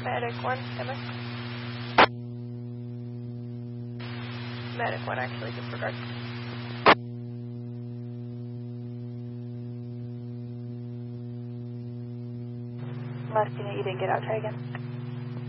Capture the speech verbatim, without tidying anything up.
Medic one, Emma. Medic one, actually, disregard. Last unit, you didn't get out. Try again.